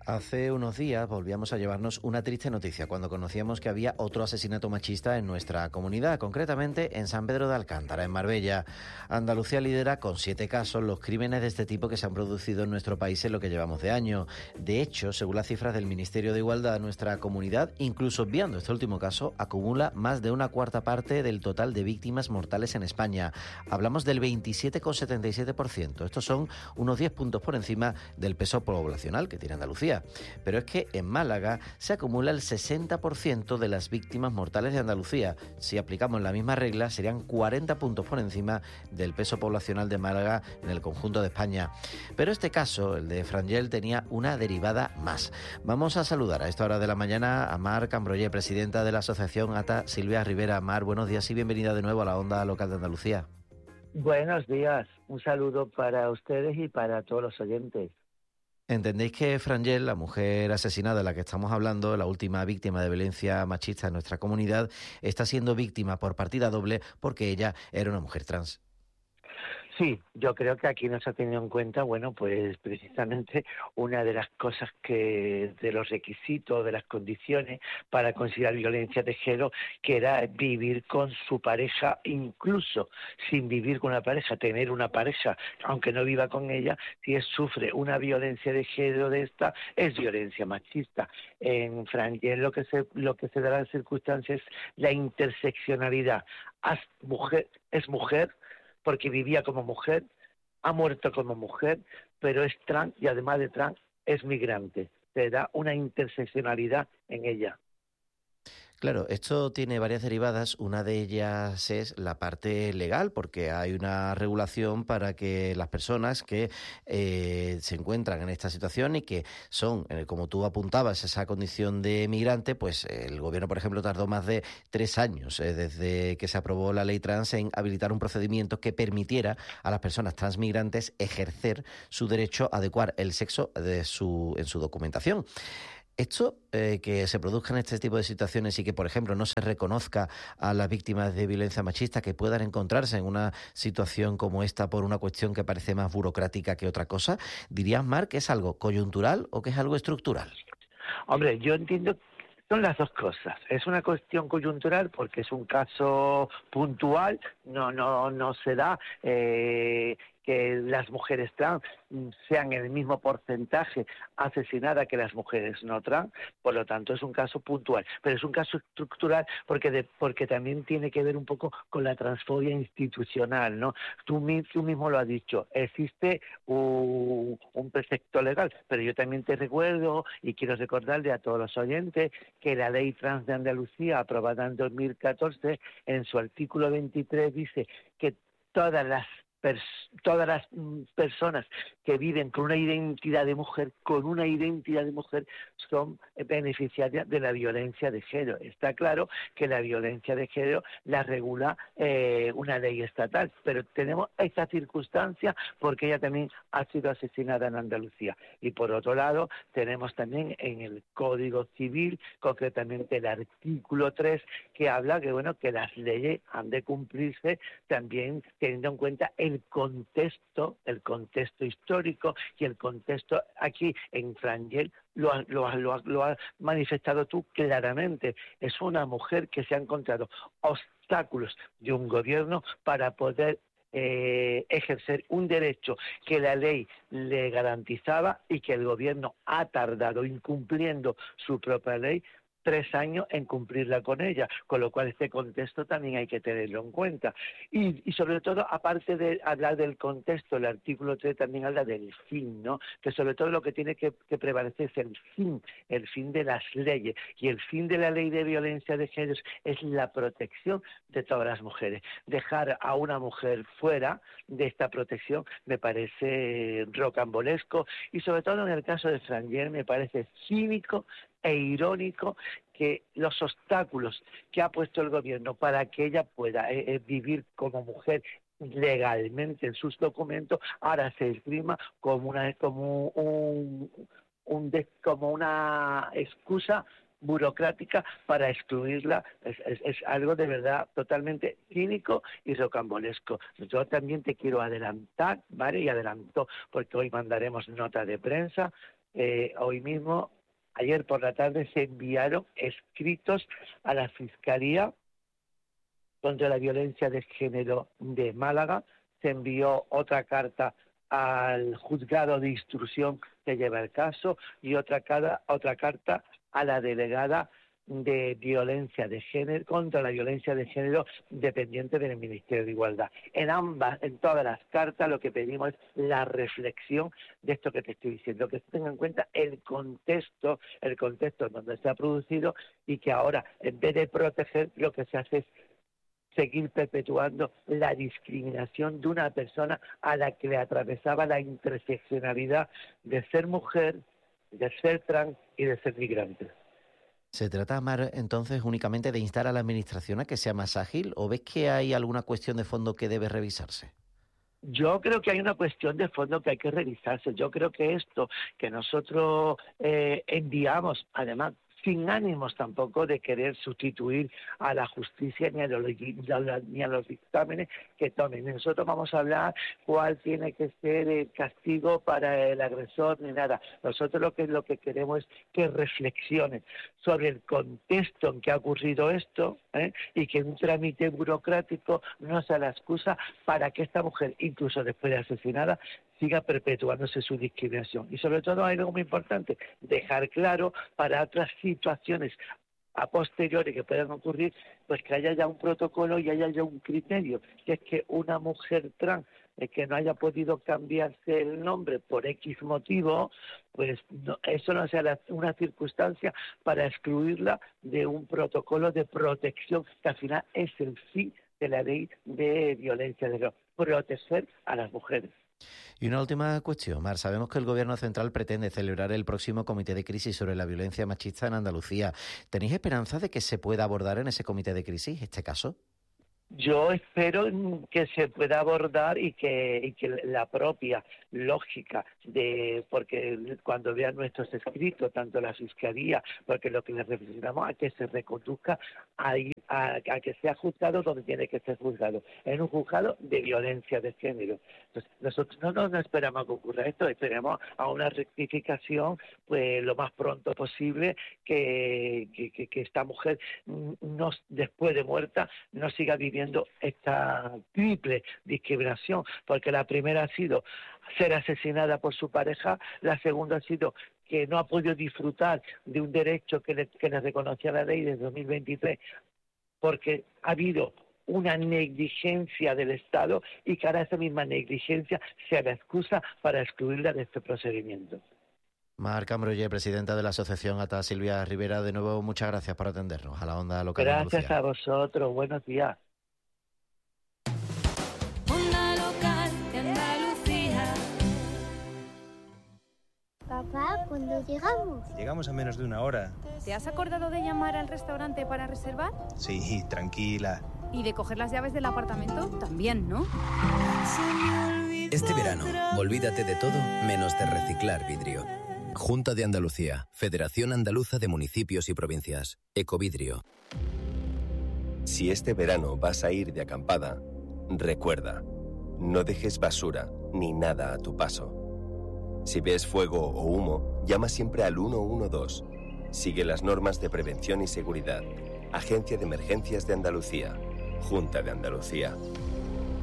Hace unos días volvíamos a llevarnos una triste noticia cuando conocíamos que había otro asesinato machista en nuestra comunidad, concretamente en San Pedro de Alcántara, en Marbella. Andalucía lidera con 7 casos los crímenes de este tipo que se han producido en nuestro país en lo que llevamos de año. De hecho, según las cifras del Ministerio de Igualdad, nuestra comunidad, incluso obviando este último caso, acumula más de una cuarta parte del total de víctimas mortales en España. Hablamos del 27,77%. Estos son unos 10 puntos por encima del peso poblacional que tiene Andalucía. Pero es que en Málaga se acumula el 60% de las víctimas mortales de Andalucía. Si aplicamos la misma regla, serían 40 puntos por encima del peso poblacional de Málaga en el conjunto de España. Pero este caso, el de Frangel, tenía una derivada más. Vamos a saludar a esta hora de la mañana a Mar Cambrollé, presidenta de la asociación ATA Silvia Rivera. Mar, buenos días y bienvenida de nuevo a la Onda Local de Andalucía. Buenos días, un saludo para ustedes y para todos los oyentes. ¿Entendéis que Frangel, la mujer asesinada de la que estamos hablando, la última víctima de violencia machista en nuestra comunidad, está siendo víctima por partida doble porque ella era una mujer trans? Sí, yo creo que aquí no se ha tenido en cuenta, bueno, pues precisamente una de las cosas de los requisitos, de las condiciones para considerar violencia de género, que era vivir con su pareja, incluso sin vivir con una pareja, tener una pareja, aunque no viva con ella, si sufre una violencia de género de esta, es violencia machista. En Frangel lo que se da en las circunstancias es la interseccionalidad. Es mujer, porque vivía como mujer, ha muerto como mujer, pero es trans y además de trans es migrante. Se da una interseccionalidad en ella. Claro, esto tiene varias derivadas. Una de ellas es la parte legal, porque hay una regulación para que las personas que se encuentran en esta situación y que son, como tú apuntabas, esa condición de migrante, pues el gobierno, por ejemplo, tardó más de 3 años desde que se aprobó la ley trans en habilitar un procedimiento que permitiera a las personas transmigrantes ejercer su derecho a adecuar el sexo en su documentación. Esto, que se produzcan este tipo de situaciones y que, por ejemplo, no se reconozca a las víctimas de violencia machista que puedan encontrarse en una situación como esta por una cuestión que parece más burocrática que otra cosa, ¿dirías, Mar, que es algo coyuntural o que es algo estructural? Hombre, yo entiendo que son las dos cosas. Es una cuestión coyuntural porque es un caso puntual, no se da que las mujeres trans sean el mismo porcentaje asesinadas que las mujeres no trans, por lo tanto es un caso puntual, pero es un caso estructural porque también tiene que ver un poco con la transfobia institucional, ¿no? Tú mismo lo has dicho, existe un precepto legal, pero yo también te recuerdo y quiero recordarle a todos los oyentes que la ley trans de Andalucía, aprobada en 2014, en su artículo 23 dice que todas las personas que viven con una identidad de mujer, son beneficiarias de la violencia de género. Está claro que la violencia de género la regula una ley estatal, pero tenemos esta circunstancia porque ella también ha sido asesinada en Andalucía. Y por otro lado, tenemos también en el Código Civil, concretamente el artículo 3, que habla que las leyes han de cumplirse también teniendo en cuenta el contexto histórico y el contexto aquí en Frangel lo has manifestado tú claramente. Es una mujer que se ha encontrado obstáculos de un gobierno para poder ejercer un derecho que la ley le garantizaba y que el gobierno ha tardado incumpliendo su propia ley 3 años en cumplirla con ella, con lo cual este contexto también hay que tenerlo en cuenta. Y sobre todo, aparte de hablar del contexto, el artículo 3 también habla del fin, ¿no? Que sobre todo lo que tiene que prevalecer es el fin de las leyes. Y el fin de la ley de violencia de género es la protección de todas las mujeres. Dejar a una mujer fuera de esta protección me parece rocambolesco y sobre todo en el caso de Frangel me parece cínico e irónico que los obstáculos que ha puesto el gobierno para que ella pueda vivir como mujer legalmente en sus documentos ahora se esgrima como una excusa burocrática para excluirla. Es algo de verdad totalmente cínico y rocambolesco. Yo también te quiero adelantar, ¿vale? Y adelanto, porque hoy mandaremos nota de prensa hoy mismo, ayer por la tarde, se enviaron escritos a la Fiscalía contra la Violencia de Género de Málaga, se envió otra carta al juzgado de instrucción que lleva el caso y otra carta a la delegada de violencia de género, contra la violencia de género, dependiente del Ministerio de Igualdad. En todas las cartas lo que pedimos es la reflexión de esto que te estoy diciendo, que se tenga en cuenta el contexto en donde se ha producido, y que ahora, en vez de proteger, lo que se hace es seguir perpetuando la discriminación de una persona a la que le atravesaba la interseccionalidad de ser mujer, de ser trans y de ser migrante. ¿Se trata, Mar, entonces únicamente de instar a la Administración a que sea más ágil, o ves que hay alguna cuestión de fondo que debe revisarse? Yo creo que hay una cuestión de fondo que hay que revisarse. Yo creo que esto que nosotros enviamos, además, sin ánimos tampoco de querer sustituir a la justicia ni a los dictámenes que tomen. Nosotros vamos a hablar cuál tiene que ser el castigo para el agresor ni nada. Nosotros lo que queremos es que reflexionen sobre el contexto en que ha ocurrido esto, y que un trámite burocrático no sea la excusa para que esta mujer, incluso después de asesinada, siga perpetuándose su discriminación. Y sobre todo hay algo muy importante, dejar claro para otras situaciones a posteriori que puedan ocurrir, pues que haya ya un protocolo y haya ya un criterio, que es que una mujer trans que no haya podido cambiarse el nombre por X motivo, pues eso no sea una circunstancia para excluirla de un protocolo de protección, que al final es el fin de la ley de violencia de género, proteger a las mujeres. Y una última cuestión, Mar. Sabemos que el Gobierno central pretende celebrar el próximo Comité de Crisis sobre la violencia machista en Andalucía. ¿Tenéis esperanza de que se pueda abordar en ese Comité de Crisis este caso? Yo espero que se pueda abordar y que la propia lógica porque cuando vean nuestros escritos, tanto la Fiscalía, porque lo que les reflexionamos a que se reconduzca a que sea juzgado donde tiene que ser juzgado, en un juzgado de violencia de género. Entonces, nosotros no esperamos que ocurra esto, esperamos a una rectificación pues lo más pronto posible, que esta mujer después de muerta no siga viviendo esta triple discriminación, porque la primera ha sido ser asesinada por su pareja, la segunda ha sido que no ha podido disfrutar de un derecho que le reconocía la ley desde 2023, porque ha habido una negligencia del Estado, y que ahora esa misma negligencia sea la excusa para excluirla de este procedimiento. Mar Cambrolle, presidenta de la Asociación ATA, Silvia Rivera, de nuevo muchas gracias por atendernos a la Onda Local de Andalucía. Gracias a vosotros, buenos días. Papá, ¿cuándo llegamos? Llegamos en menos de una hora. ¿Te has acordado de llamar al restaurante para reservar? Sí, tranquila. ¿Y de coger las llaves del apartamento? También, ¿no? Este verano, olvídate de todo menos de reciclar vidrio. Junta de Andalucía, Federación Andaluza de Municipios y Provincias, Ecovidrio. Si este verano vas a ir de acampada, recuerda, no dejes basura ni nada a tu paso. Si ves fuego o humo, llama siempre al 112. Sigue las normas de prevención y seguridad. Agencia de Emergencias de Andalucía. Junta de Andalucía.